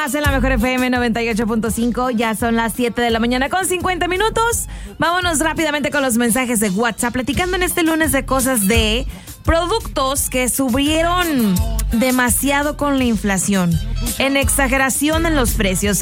En la mejor FM 98.5, ya son las 7 de la mañana con 50 minutos. Vámonos rápidamente con los mensajes de WhatsApp, platicando en este lunes de cosas de productos que subieron demasiado con la inflación. En exageración en los precios.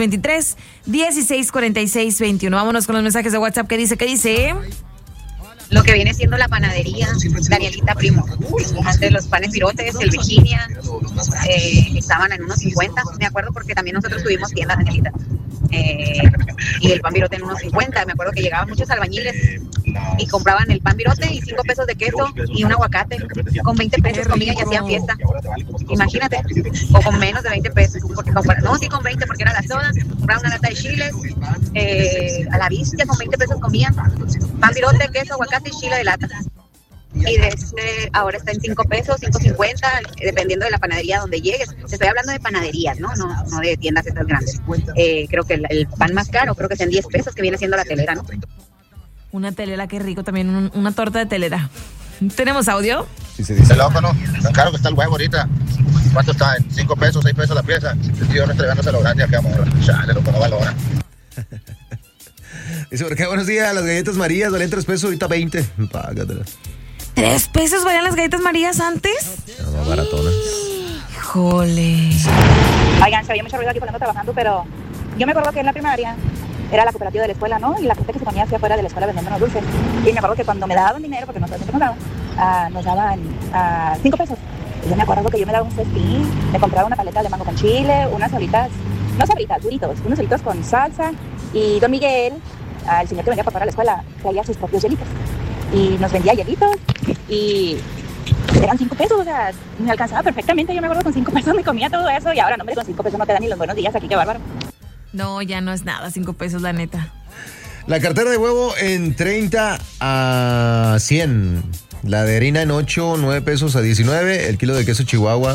6623-164621. Vámonos con los mensajes de WhatsApp. ¿Qué dice? Lo que viene siendo la panadería, Danielita Primo. Antes los panes pirotes, el Virginia, estaban en unos 50, me acuerdo porque también nosotros tuvimos tiendas, Danielita. Y el pan virote en unos 50, me acuerdo que llegaban muchos albañiles y compraban el pan virote y 5 pesos de queso y un aguacate. Con 20 pesos comían y hacían fiesta. Imagínate, o con menos de 20 pesos, porque con 20 porque era la soda, compraban una lata de chiles, a la vista con 20 pesos comían pan virote, queso, aguacate y chile de lata. Y ahora está en 5 pesos, 5.50, dependiendo de la panadería donde llegues. Te estoy hablando de panaderías, no de tiendas estas grandes. Creo que el pan más caro, creo que es en 10 pesos, que viene siendo la telera, ¿no? Una telera, qué rico también, una torta de telera. ¿Tenemos audio? Sí, se dice loco, ¿no? Tan caro que está el huevo ahorita. ¿Cuánto está? ¿En 5 pesos, 6 pesos la pieza? El tío no está llevándose lo grande acá, amor. Chale, loco, no valora. Dice, ¿por qué? Buenos días, las galletas Marías valían 3 pesos, ahorita 20. Págatelas. 3 pesos valían las galletas Marías antes. No, más baratonas. Híjole. Oigan, se oye mucho ruido aquí por ejemplo trabajando, pero yo me acuerdo que en la primaria era la cooperativa de la escuela, ¿no? Y la gente que se ponía hacia afuera de la escuela vendiendo los dulces. Y me acuerdo que cuando me daban dinero, porque nosotros nos daban 5 pesos. Y yo me acuerdo que yo me daba un cestín, me compraba una paleta de mango con chile, unas sabritas, no sabritas, duritos, unos duritos con salsa. Y don Miguel, el señor que venía para la escuela, traía sus propios hielitos. Y nos vendía hielitos y eran 5 pesos, o sea, me alcanzaba perfectamente. Yo me acuerdo con 5 pesos me comía todo eso y ahora, no, hombre, con 5 pesos no te dan ni los buenos días aquí, qué bárbaro. No, ya no es nada, 5 pesos, la neta. La cartera de huevo en 30 a 100. La de harina en 8, 9 pesos a 19. El kilo de queso Chihuahua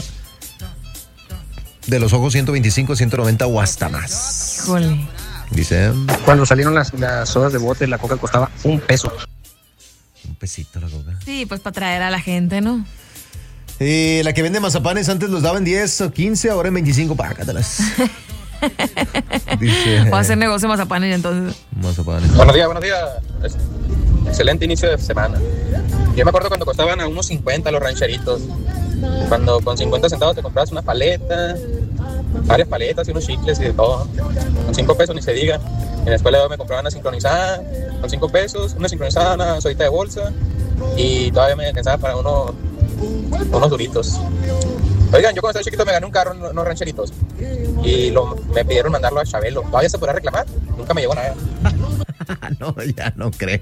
de los ojos 125, 190 o hasta más. Híjole. Dice. Cuando salieron las sodas de bote, la coca costaba 1 peso. Un pesito la coca. Sí, pues para traer a la gente, ¿no? La que vende mazapanes antes los daban 10 o 15, ahora en 25. Págatelas. Dice. Voy a hacer negocio de mazapanes entonces. Mazapanes. Buenos días. Excelente inicio de semana. Yo me acuerdo cuando costaban a unos 50 los rancheritos. Cuando con 50 centavos te comprabas una paleta, varias paletas y unos chicles y de todo. Con 5 pesos ni se diga. En la escuela me compraban una sincronizada con 5 pesos, una sincronizada, una sodita de bolsa y todavía me alcanzaba para unos duritos. Oigan, yo cuando estaba chiquito me gané un carro en unos rancheritos y me pidieron mandarlo a Chabelo. ¿Todavía se podrá reclamar? Nunca me llegó nada. No, ya no creo.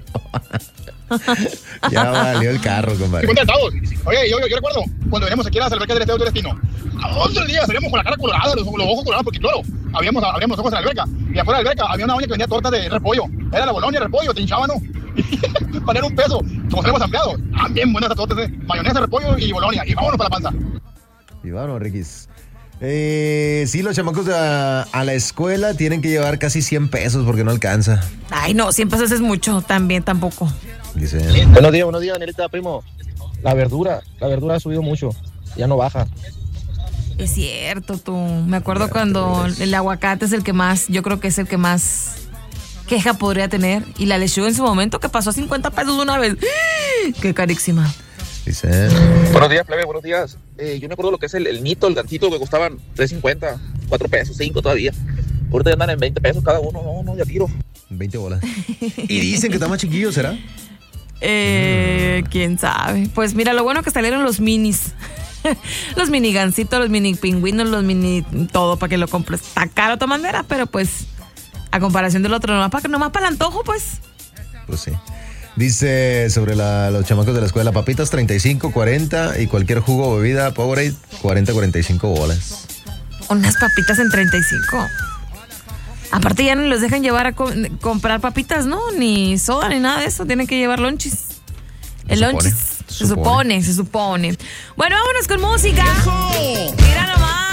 Ya valió el carro, compadre. 50 centavos. Oye, yo recuerdo cuando veníamos aquí a las albercas del Estadio de Destino. A 11 días salíamos con la cara colorada, los ojos colorados, porque claro, abríamos los ojos en la alberca. Y afuera de la alberca había una doña que vendía tortas de repollo. Era la Bolonia, repollo, trinchaba, ¿no? Para un peso, como tenemos ampliados. Bien buenas esas tortas, mayonesa, repollo y Bolonia. Y vámonos para la panza. Y vámonos, Riquis. Sí, los chamacos a la escuela tienen que llevar casi 100 pesos porque no alcanza. Ay, no, 100 pesos es mucho, tampoco. Dice. Buenos días, Danielita, primo. La verdura ha subido mucho, ya no baja. Es cierto, tú. Me acuerdo cuando el aguacate es el que más, yo creo que es el que más queja podría tener. Y la lechuga en su momento que pasó a 50 pesos una vez. ¡Qué carísima! Dice. Buenos días, plebe, buenos días. Yo me acuerdo lo que es el nito, el gantito que costaban 3.50, 4 pesos, 5 todavía. Ahorita ya andan en 20 pesos cada uno, no, ya tiro. 20 bolas. Y dicen que está más chiquillo, ¿será? ¿Quién sabe? Pues mira, lo bueno que salieron los minis. Los mini gancitos, los mini pingüinos, los mini todo para que lo compres. Está caro tu manera, pero pues a comparación del otro, nomás para el antojo, pues. Pues sí. Dice sobre los chamacos de la escuela, papitas 35, 40 y cualquier jugo o bebida Powerade 40, 45 bolas. Unas papitas en 35. Aparte ya no los dejan llevar a comprar papitas, ¿no? Ni soda ni nada de eso, tienen que llevar lonchis. El lonchis. Se supone. Bueno, vámonos con música. Mira nomás.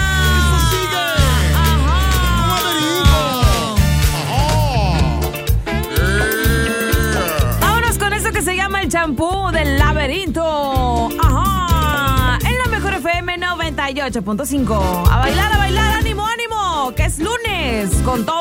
Vámonos con eso que se llama el champú del laberinto. Ajá. En la mejor FM 98.5. A bailar, ánimo. es lunes con todo